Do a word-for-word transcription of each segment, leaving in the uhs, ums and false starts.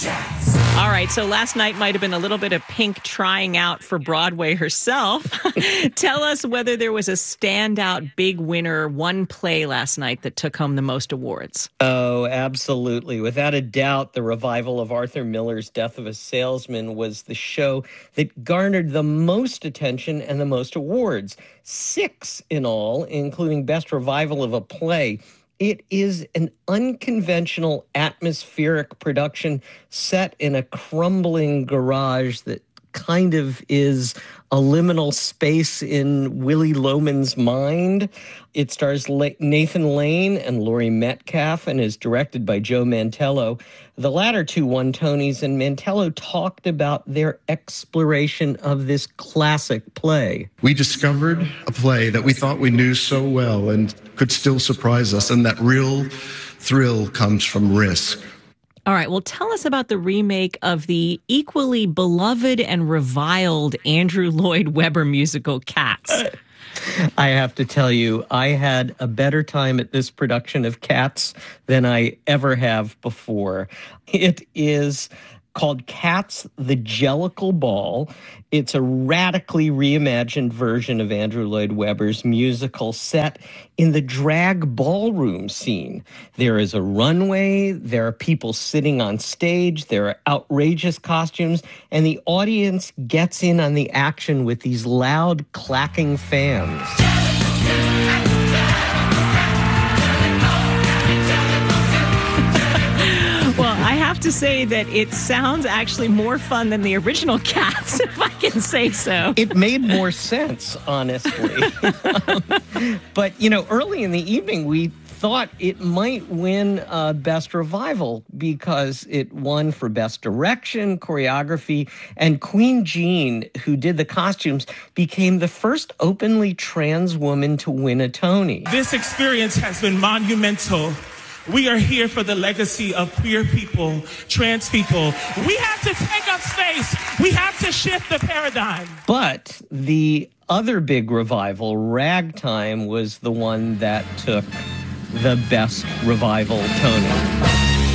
All right, so last night might have been a little bit of Pink trying out for Broadway herself. Tell us whether there was a standout big winner, one play last night that took home the most awards. Oh, absolutely. Without a doubt, the revival of Arthur Miller's Death of a Salesman was the show that garnered the most attention and the most awards. Six in all, including Best Revival of a Play. It is an unconventional atmospheric production set in a crumbling garage that kind of is a liminal space in Willy Loman's mind. It stars Nathan Lane and Laurie Metcalf and is directed by Joe Mantello. The latter two won Tonys, and Mantello talked about their exploration of this classic play. We discovered a play that we thought we knew so well and could still surprise us, and that real thrill comes from risk. All right, well, tell us about the remake of the equally beloved and reviled Andrew Lloyd Webber musical Cats. I have to tell you, I had a better time at this production of Cats than I ever have before. It is called Cats, the Jellicle Ball. It's a radically reimagined version of Andrew Lloyd Webber's musical set in the drag ballroom scene. There is a runway, there are people sitting on stage, there are outrageous costumes, and the audience gets in on the action with these loud, clacking fans. I have to say that it sounds actually more fun than the original Cats, if I can say so. It made more sense, honestly. um, but, you know, early in the evening, we thought it might win uh, Best Revival because it won for Best Direction, Choreography, and Queen Jean, who did the costumes, became the first openly trans woman to win a Tony. This experience has been monumental. We are here for the legacy of queer people, trans people. We have to take up space. We have to shift the paradigm. But the other big revival, Ragtime, was the one that took the Best Revival Tony.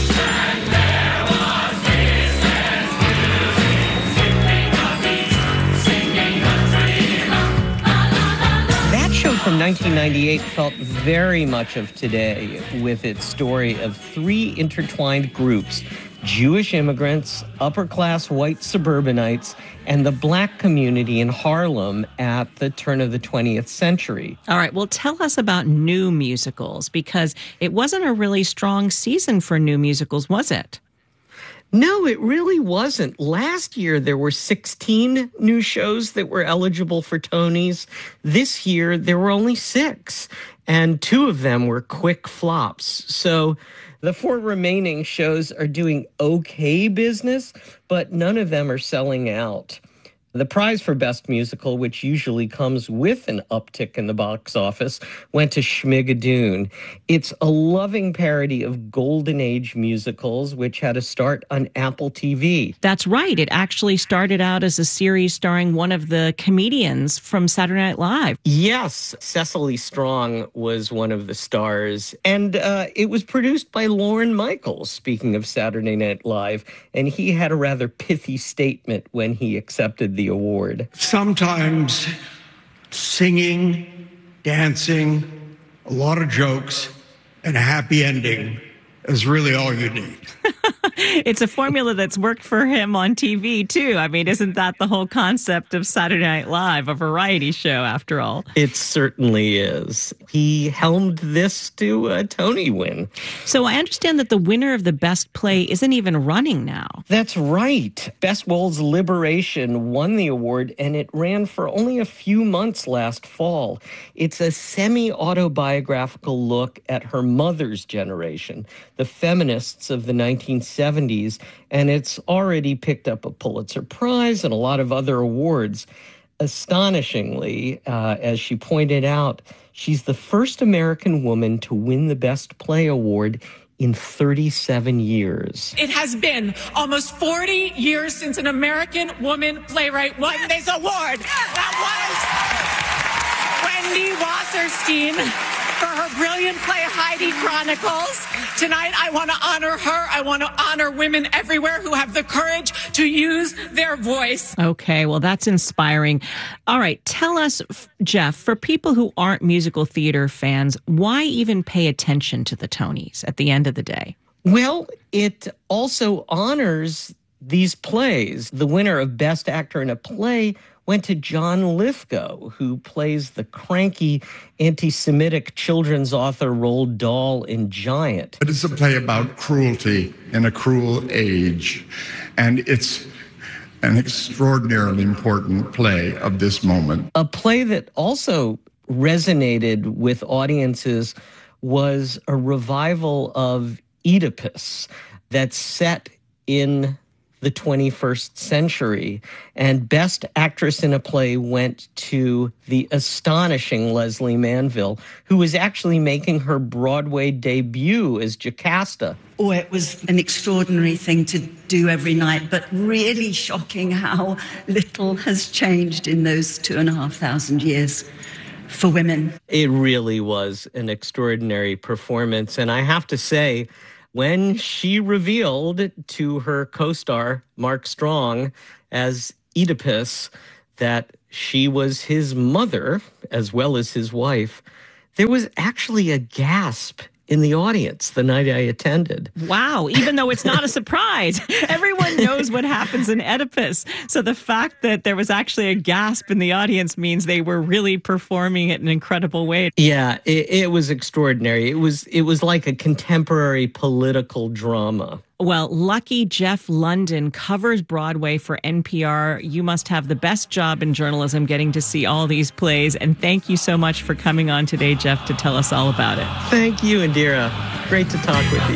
From nineteen ninety-eight felt very much of today with its story of three intertwined groups: Jewish immigrants, upper-class white suburbanites, and the black community in Harlem at the turn of the twentieth century. All right, well, tell us about new musicals, because it wasn't a really strong season for new musicals, was it? No, it really wasn't. Last year, there were sixteen new shows that were eligible for Tonys. This year, there were only six, and two of them were quick flops. So the four remaining shows are doing okay business, but none of them are selling out. The prize for Best Musical, which usually comes with an uptick in the box office, went to Schmigadoon. It's a loving parody of Golden Age musicals, which had a start on Apple T V. That's right. It actually started out as a series starring one of the comedians from Saturday Night Live. Yes, Cecily Strong was one of the stars. And uh, it was produced by Lorne Michaels, speaking of Saturday Night Live. And he had a rather pithy statement when he accepted the award. Sometimes singing, dancing, a lot of jokes, and a happy ending is really all you need. It's a formula that's worked for him on T V, too. I mean, isn't that the whole concept of Saturday Night Live, a variety show, after all? It certainly is. He helmed this to a Tony win. So I understand that the winner of the Best Play isn't even running now. That's right. Bess Wohl's Liberation won the award, and it ran for only a few months last fall. It's a semi-autobiographical look at her mother's generation, the feminists of the nineteen seventies, and it's already picked up a Pulitzer Prize and a lot of other awards. Astonishingly, uh, as she pointed out, she's the first American woman to win the Best Play award in thirty-seven years. It has been almost forty years since an American woman playwright won this award. That was Wendy Wasserstein. for her brilliant play, Heidi Chronicles. Tonight, I want to honor her. I want to honor women everywhere who have the courage to use their voice. Okay, well, that's inspiring. All right, tell us, Jeff, for people who aren't musical theater fans, why even pay attention to the Tonys at the end of the day? Well, it also honors these plays. The winner of Best Actor in a Play went to John Lithgow, who plays the cranky anti-Semitic children's author Roald Dahl in Giant. It is a play about cruelty in a cruel age, and it's an extraordinarily important play of this moment. A play that also resonated with audiences was a revival of Oedipus that's set in the twenty-first century. And Best Actress in a Play went to the astonishing Leslie Manville, who was actually making her Broadway debut as Jocasta. Oh, it was an extraordinary thing to do every night, but really shocking how little has changed in those two and a half thousand years for women. It really was an extraordinary performance. And I have to say, when she revealed to her co-star, Mark Strong, as Oedipus, that she was his mother as well as his wife, there was actually a gasp in the audience the night I attended. Wow, even though it's not a surprise. Everyone knows what happens in Oedipus. So the fact that there was actually a gasp in the audience means they were really performing it in an incredible way. Yeah, it, it was extraordinary. It was it was like a contemporary political drama. Well, lucky Jeff London covers Broadway for N P R. You must have the best job in journalism getting to see all these plays. And thank you so much for coming on today, Jeff, to tell us all about it. Thank you, Indira. Great to talk with you.